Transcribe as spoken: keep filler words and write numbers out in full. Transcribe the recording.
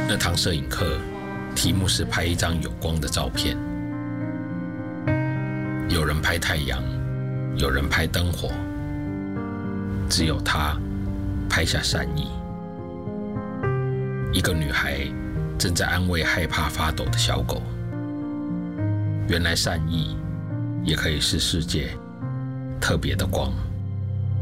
那堂摄影课题目是拍一张有光的照片，有人拍太阳，有人拍灯火，只有他拍下善意。一个女孩正在安慰害怕发抖的小狗。原来善意也可以是世界特别的光。